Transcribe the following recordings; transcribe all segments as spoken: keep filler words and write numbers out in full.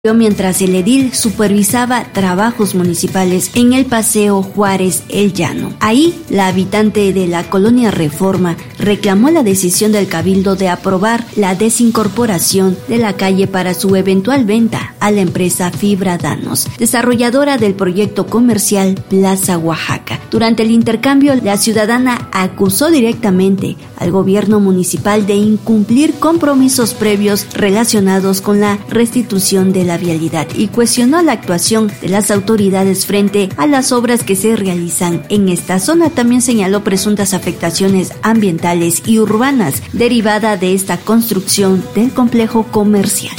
mientras el edil supervisaba trabajos municipales en el Paseo Juárez El Llano. Ahí, la habitante de la colonia Reforma reclamó la decisión del Cabildo de aprobar la desincorporación de la calle para su eventual venta a la empresa Fibra Danos, desarrolladora del proyecto comercial Plaza Oaxaca. Durante el intercambio, la ciudadana acusó directamente al gobierno municipal de incumplir compromisos previos relacionados con la restitución de la vialidad y cuestionó la actuación de las autoridades frente a las obras que se realizan en esta zona. También señaló presuntas afectaciones ambientales y urbanas derivada de esta construcción del complejo comercial.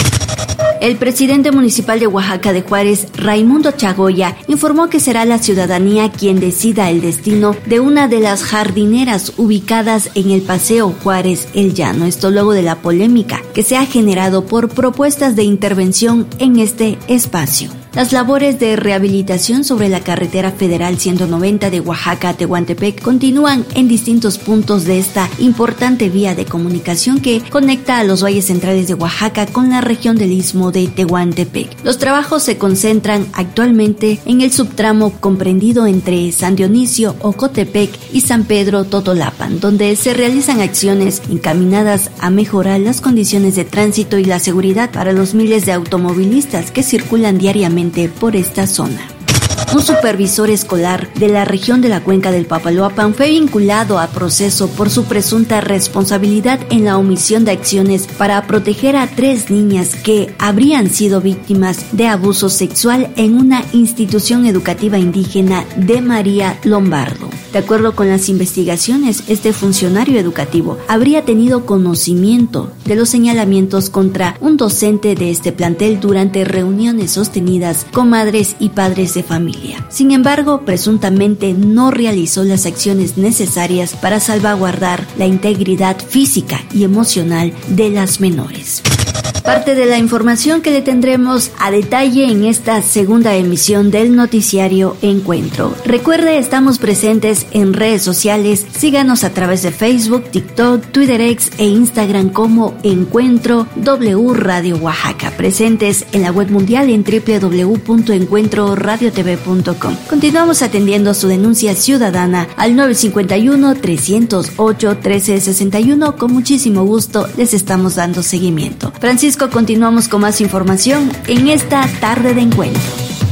El presidente municipal de Oaxaca de Juárez, Raimundo Chagoya, informó que será la ciudadanía quien decida el destino de una de las jardineras ubicadas en el Paseo Juárez El Llano. Esto luego de la polémica que se ha generado por propuestas de intervención en este espacio. Las labores de rehabilitación sobre la carretera federal ciento noventa de Oaxaca a Tehuantepec continúan en distintos puntos de esta importante vía de comunicación que conecta a los valles centrales de Oaxaca con la región del Istmo de Tehuantepec. Los trabajos se concentran actualmente en el subtramo comprendido entre San Dionisio, Ocotepec y San Pedro Totolapan, donde se realizan acciones encaminadas a mejorar las condiciones de tránsito y la seguridad para los miles de automovilistas que circulan diariamente por esta zona. Un supervisor escolar de la región de la Cuenca del Papaloapan fue vinculado a proceso por su presunta responsabilidad en la omisión de acciones para proteger a tres niñas que habrían sido víctimas de abuso sexual en una institución educativa indígena de María Lombardo. De acuerdo con las investigaciones, este funcionario educativo habría tenido conocimiento de los señalamientos contra un docente de este plantel durante reuniones sostenidas con madres y padres de familia. Sin embargo, presuntamente no realizó las acciones necesarias para salvaguardar la integridad física y emocional de las menores. Parte de la información que le tendremos a detalle en esta segunda emisión del noticiario Encuentro. Recuerde, estamos presentes en redes sociales. Síganos a través de Facebook, TikTok, Twitter X e Instagram como Encuentro W Radio Oaxaca. Presentes en la web mundial en doble u doble u doble u punto encuentro radio t v punto com. Continuamos atendiendo su denuncia ciudadana al nueve cinco uno, tres cero ocho, uno tres seis uno. Con muchísimo gusto les estamos dando seguimiento. Francisco, continuamos con más información en esta tarde de encuentro.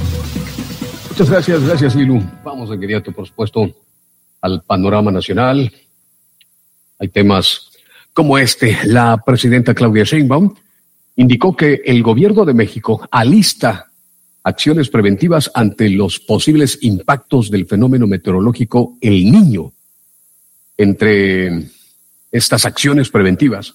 Muchas gracias, gracias Lilu. Vamos de inmediato, por supuesto, al panorama nacional. Hay temas como este. La presidenta Claudia Sheinbaum indicó que el gobierno de México alista acciones preventivas ante los posibles impactos del fenómeno meteorológico El Niño. Entre estas acciones preventivas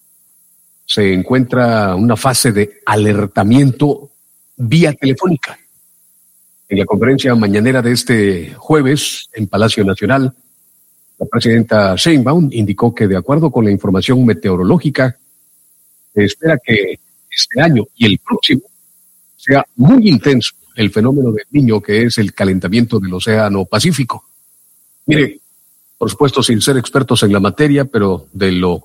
se encuentra una fase de alertamiento vía telefónica. En la conferencia mañanera de este jueves en Palacio Nacional, la presidenta Sheinbaum indicó que de acuerdo con la información meteorológica, se espera que este año y el próximo sea muy intenso el fenómeno del Niño, que es el calentamiento del Océano Pacífico. Mire, por supuesto, sin ser expertos en la materia, pero de lo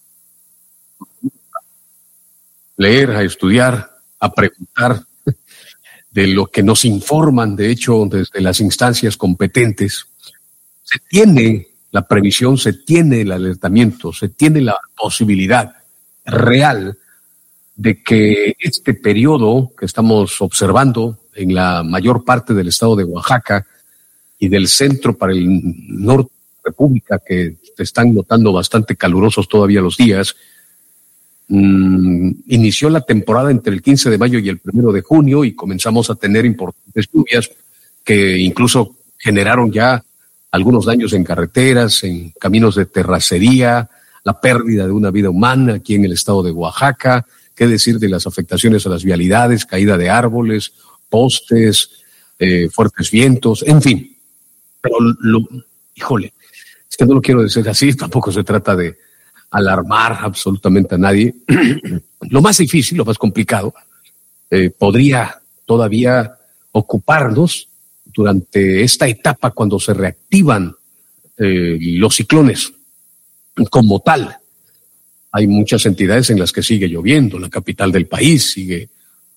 leer, a estudiar, a preguntar, de lo que nos informan, de hecho, desde las instancias competentes, se tiene la previsión, se tiene el alertamiento, se tiene la posibilidad real de que este periodo que estamos observando en la mayor parte del estado de Oaxaca y del centro para el norte de la República, que se están notando bastante calurosos todavía los días, Mm, inició la temporada entre el quince de mayo y el primero de junio y comenzamos a tener importantes lluvias que incluso generaron ya algunos daños en carreteras, en caminos de terracería, la pérdida de una vida humana aquí en el estado de Oaxaca. Qué decir de las afectaciones a las vialidades, caída de árboles, postes, eh, fuertes vientos, en fin. Pero, lo, híjole, es que no lo quiero decir así, tampoco se trata de alarmar absolutamente a nadie. Lo más difícil, lo más complicado, eh, podría todavía ocuparnos durante esta etapa cuando se reactivan eh, los ciclones como tal. Hay muchas entidades en las que sigue lloviendo, la capital del país sigue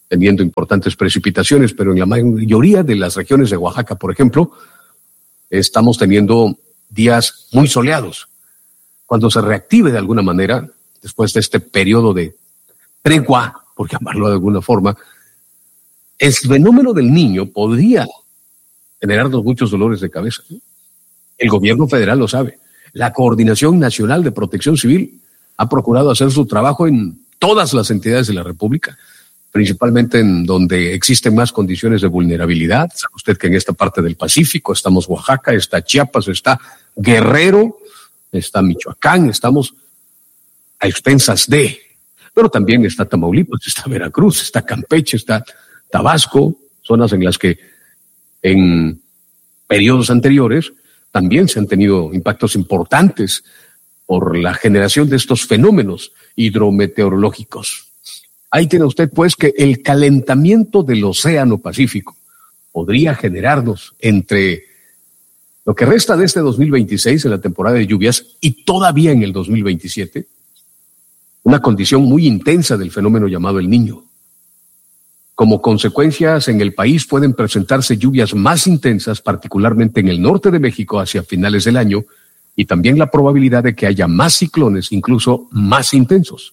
teniendo importantes precipitaciones, pero en la mayoría de las regiones de Oaxaca, por ejemplo, estamos teniendo días muy soleados. Cuando se reactive de alguna manera, después de este periodo de tregua, por llamarlo de alguna forma, el fenómeno del Niño podría generarnos muchos dolores de cabeza. El gobierno federal lo sabe. La Coordinación Nacional de Protección Civil ha procurado hacer su trabajo en todas las entidades de la República, principalmente en donde existen más condiciones de vulnerabilidad. Sabe usted que en esta parte del Pacífico estamos Oaxaca, está Chiapas, está Guerrero, está Michoacán, estamos a expensas de, pero también está Tamaulipas, está Veracruz, está Campeche, está Tabasco, zonas en las que en periodos anteriores también se han tenido impactos importantes por la generación de estos fenómenos hidrometeorológicos. Ahí tiene usted pues que el calentamiento del Océano Pacífico podría generarnos entre lo que resta de este dos mil veintiséis, en la temporada de lluvias, y todavía en el dos mil veintisiete, una condición muy intensa del fenómeno llamado el Niño. Como consecuencias, en el país pueden presentarse lluvias más intensas, particularmente en el norte de México hacia finales del año, y también la probabilidad de que haya más ciclones, incluso más intensos.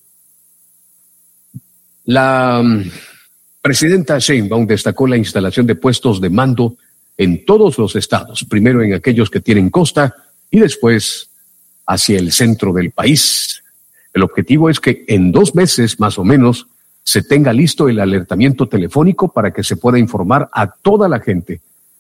La um, presidenta Sheinbaum destacó la instalación de puestos de mando en todos los estados, primero en aquellos que tienen costa y después hacia el centro del país. El objetivo es que en dos meses más o menos se tenga listo el alertamiento telefónico para que se pueda informar a toda la gente,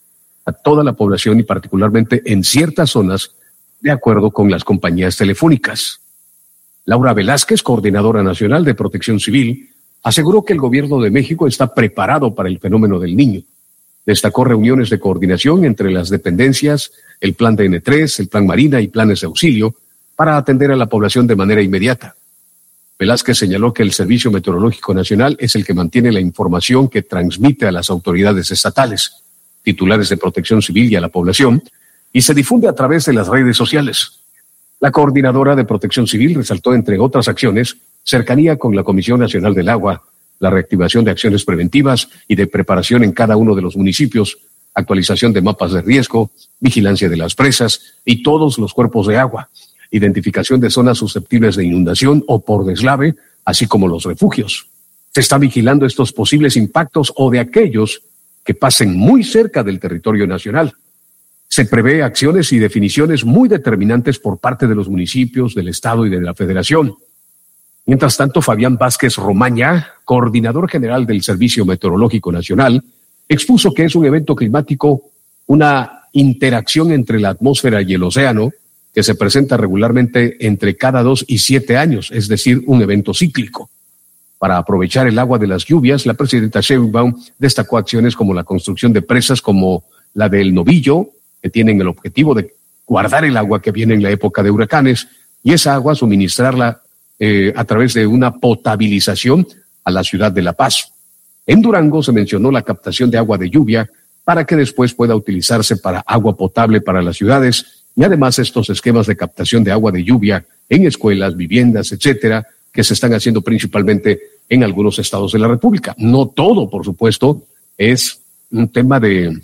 a toda la población y particularmente en ciertas zonas, de acuerdo con las compañías telefónicas. Laura Velázquez, coordinadora nacional de Protección Civil, aseguró que el gobierno de México está preparado para el fenómeno del Niño. Destacó reuniones de coordinación entre las dependencias, el plan de N tres, el plan Marina y planes de auxilio para atender a la población de manera inmediata. Velázquez señaló que el Servicio Meteorológico Nacional es el que mantiene la información que transmite a las autoridades estatales, titulares de Protección Civil y a la población, y se difunde a través de las redes sociales. La coordinadora de Protección Civil resaltó, entre otras acciones, cercanía con la Comisión Nacional del Agua, la reactivación de acciones preventivas y de preparación en cada uno de los municipios, actualización de mapas de riesgo, vigilancia de las presas y todos los cuerpos de agua, identificación de zonas susceptibles de inundación o por deslave, así como los refugios. Se está vigilando estos posibles impactos o de aquellos que pasen muy cerca del territorio nacional. Se prevé acciones y definiciones muy determinantes por parte de los municipios, del Estado y de la Federación. Mientras tanto, Fabián Vázquez Romaña, coordinador general del Servicio Meteorológico Nacional, expuso que es un evento climático, una interacción entre la atmósfera y el océano, que se presenta regularmente entre cada dos y siete años, es decir, un evento cíclico. Para aprovechar el agua de las lluvias, la presidenta Sheinbaum destacó acciones como la construcción de presas como la del Novillo, que tienen el objetivo de guardar el agua que viene en la época de huracanes, y esa agua suministrarla eh, a través de una potabilización a la ciudad de La Paz. En Durango se mencionó la captación de agua de lluvia para que después pueda utilizarse para agua potable para las ciudades, y además estos esquemas de captación de agua de lluvia en escuelas, viviendas, etcétera, que se están haciendo principalmente en algunos estados de la República. No todo, por supuesto, es un tema de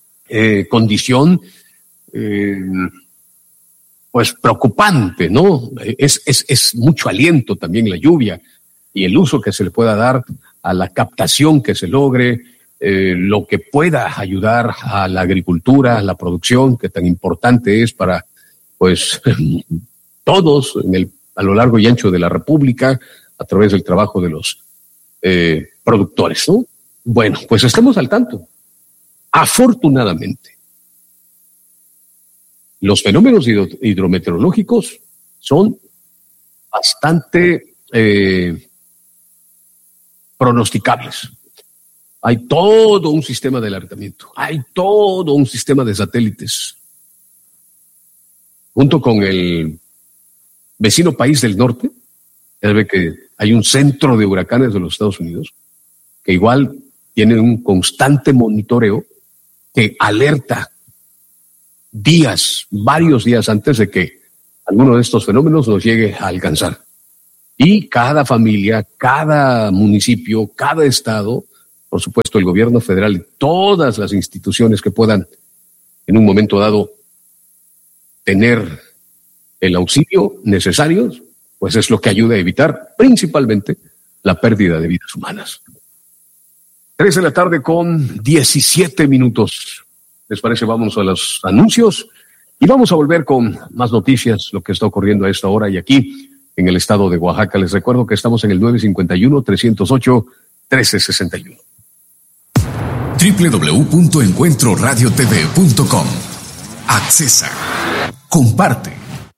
eh, condición eh, pues preocupante, ¿no? Es, es, es mucho aliento también la lluvia y el uso que se le pueda dar a la captación que se logre, eh, lo que pueda ayudar a la agricultura, a la producción, que tan importante es para, pues, todos en el, a lo largo y ancho de la República, a través del trabajo de los eh, productores, ¿no? Bueno, pues estemos al tanto. Afortunadamente, los fenómenos hidro- hidrometeorológicos son bastante eh, pronosticables. Hay todo un sistema de alertamiento, hay todo un sistema de satélites. Junto con el vecino país del norte, ya ve que hay un centro de huracanes de los Estados Unidos, que igual tiene un constante monitoreo que alerta días, varios días antes de que alguno de estos fenómenos nos llegue a alcanzar. Y cada familia, cada municipio, cada estado por supuesto, el gobierno federal y todas las instituciones que puedan en un momento dado tener el auxilio necesario, pues es lo que ayuda a evitar principalmente la pérdida de vidas humanas. Tres de la tarde con diecisiete minutos. ¿Les parece? Vamos a los anuncios y vamos a volver con más noticias, lo que está ocurriendo a esta hora y aquí en el estado de Oaxaca. Les recuerdo que estamos en el nueve cinco uno, tres cero ocho, uno tres seis uno. doble u doble u doble u punto encuentro radio t v punto com. Accesa. Comparte.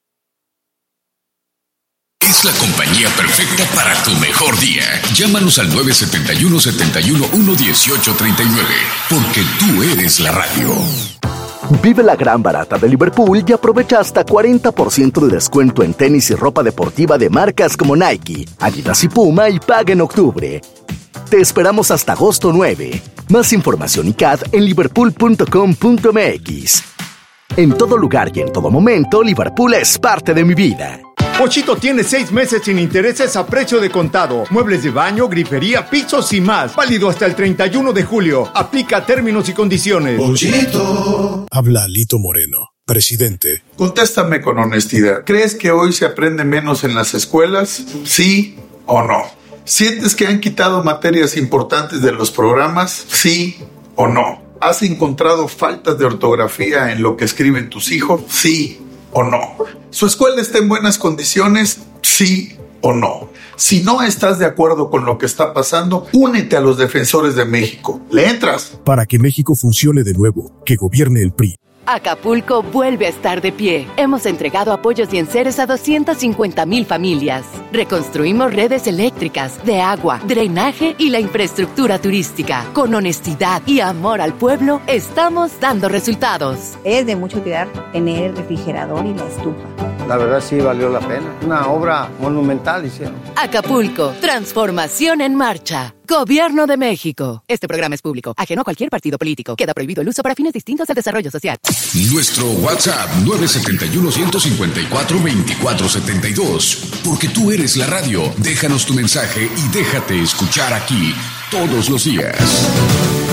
Es la compañía perfecta para tu mejor día. Llámanos al nueve siete uno, siete uno, uno uno ocho tres nueve, porque tú eres la radio. Vive la gran barata de Liverpool y aprovecha hasta cuarenta por ciento de descuento en tenis y ropa deportiva de marcas como Nike, Adidas y Puma y paga en octubre. Te esperamos hasta agosto nueve. Más información y C A D en liverpool punto com punto m x. En todo lugar y en todo momento, Liverpool es parte de mi vida. Pochito tiene seis meses sin intereses a precio de contado. Muebles de baño, grifería, pisos y más. Válido hasta el treinta y uno de julio. Aplica términos y condiciones. Pochito. Habla Lito Moreno, presidente. Contéstame con honestidad. ¿Crees que hoy se aprende menos en las escuelas? ¿Sí o no? ¿Sientes que han quitado materias importantes de los programas? ¿Sí o no? ¿Has encontrado faltas de ortografía en lo que escriben tus hijos? ¿Sí o no? ¿Su escuela está en buenas condiciones? ¿Sí o no? Si no estás de acuerdo con lo que está pasando, únete a los defensores de México. ¿Le entras? Para que México funcione de nuevo, que gobierne el P R I. Acapulco vuelve a estar de pie. Hemos entregado apoyos y enseres a doscientas cincuenta mil familias. Reconstruimos redes eléctricas, de agua, drenaje y la infraestructura turística. Con honestidad y amor al pueblo, estamos dando resultados. Es de mucha utilidad tener el refrigerador y la estufa. La verdad sí valió la pena. Una obra monumental hicieron. Acapulco, transformación en marcha. Gobierno de México. Este programa es público, ajeno a cualquier partido político. Queda prohibido el uso para fines distintos al desarrollo social. Nuestro WhatsApp nueve siete uno, uno cinco cuatro, dos cuatro siete dos. Porque tú eres la radio. Déjanos tu mensaje y déjate escuchar aquí todos los días.